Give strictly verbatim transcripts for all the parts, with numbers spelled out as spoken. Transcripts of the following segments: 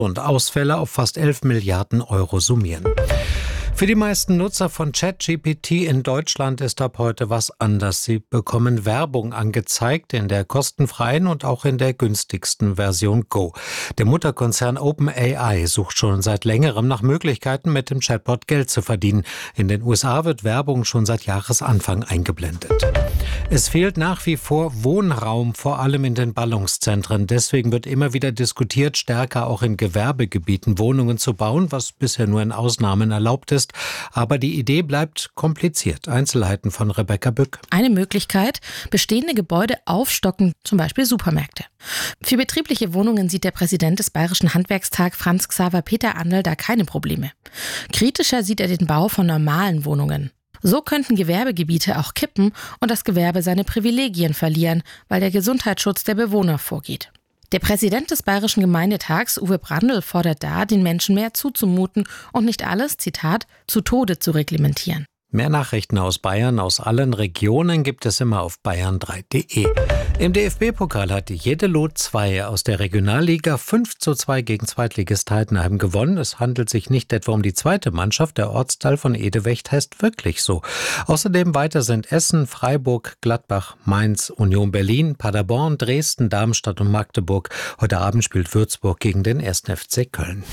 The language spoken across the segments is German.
und Ausfälle auf fast elf Milliarden Euro summieren. Für die meisten Nutzer von ChatGPT in Deutschland ist ab heute was anders. Sie bekommen Werbung angezeigt in der kostenfreien und auch in der günstigsten Version Go. Der Mutterkonzern OpenAI sucht schon seit längerem nach Möglichkeiten, mit dem Chatbot Geld zu verdienen. In den U S A wird Werbung schon seit Jahresanfang eingeblendet. Es fehlt nach wie vor Wohnraum, vor allem in den Ballungszentren. Deswegen wird immer wieder diskutiert, stärker auch in Gewerbegebieten Wohnungen zu bauen, was bisher nur in Ausnahmen erlaubt ist. Aber die Idee bleibt kompliziert. Einzelheiten von Rebecca Bück. Eine Möglichkeit, bestehende Gebäude aufstocken, zum Beispiel Supermärkte. Für betriebliche Wohnungen sieht der Präsident des Bayerischen Handwerkstag Franz Xaver Peter Andl da keine Probleme. Kritischer sieht er den Bau von normalen Wohnungen. So könnten Gewerbegebiete auch kippen und das Gewerbe seine Privilegien verlieren, weil der Gesundheitsschutz der Bewohner vorgeht. Der Präsident des Bayerischen Gemeindetags, Uwe Brandl, fordert da, den Menschen mehr zuzumuten und nicht alles, Zitat, zu Tode zu reglementieren. Mehr Nachrichten aus Bayern, aus allen Regionen gibt es immer auf bayern drei punkt de. Im D F B-Pokal hat die Jeddelo zwei aus der Regionalliga fünf zu zwei gegen Zweitligist Heidenheim gewonnen. Es handelt sich nicht etwa um die zweite Mannschaft. Der Ortsteil von Edewecht heißt wirklich so. Außerdem weiter sind Essen, Freiburg, Gladbach, Mainz, Union Berlin, Paderborn, Dresden, Darmstadt und Magdeburg. Heute Abend spielt Würzburg gegen den ersten F C Köln.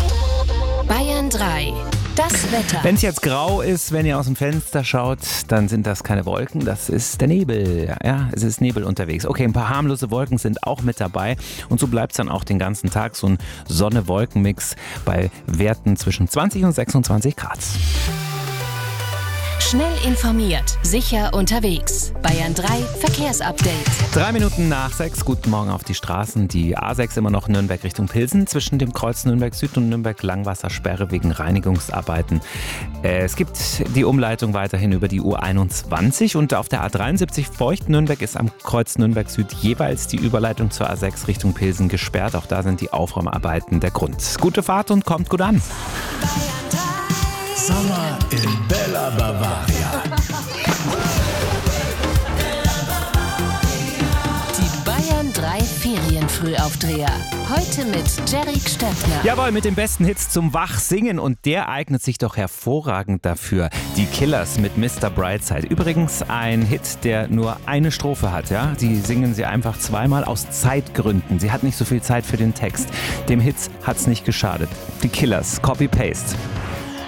Bayern drei. Das Wetter. Wenn es jetzt grau ist, wenn ihr aus dem Fenster schaut, dann sind das keine Wolken, das ist der Nebel. Ja, es ist Nebel unterwegs. Okay, ein paar harmlose Wolken sind auch mit dabei und so bleibt es dann auch den ganzen Tag, so ein Sonne-Wolken-Mix bei Werten zwischen zwanzig und sechsundzwanzig Grad. Schnell informiert, sicher unterwegs. Bayern drei Verkehrsupdate. Drei Minuten nach sechs, guten Morgen auf die Straßen. Die A sechs immer noch Nürnberg Richtung Pilsen, zwischen dem Kreuz Nürnberg Süd und Nürnberg Langwassersperre wegen Reinigungsarbeiten. Es gibt die Umleitung weiterhin über die U einundzwanzig und auf der A dreiundsiebzig Feucht Nürnberg ist am Kreuz Nürnberg Süd jeweils die Überleitung zur A sechs Richtung Pilsen gesperrt. Auch da sind die Aufräumarbeiten der Grund. Gute Fahrt und kommt gut an. Sommer in Bella Bavaria. Die Bayern drei Ferienfrühaufdreher. Heute mit Jerry Stöckner. Jawohl, mit den besten Hits zum Wachsingen und der eignet sich doch hervorragend dafür. Die Killers mit Mister Brightside. Übrigens ein Hit, der nur eine Strophe hat. Ja? Die singen sie einfach zweimal aus Zeitgründen. Sie hat nicht so viel Zeit für den Text. Dem Hit hat's nicht geschadet. Die Killers, Copy-Paste.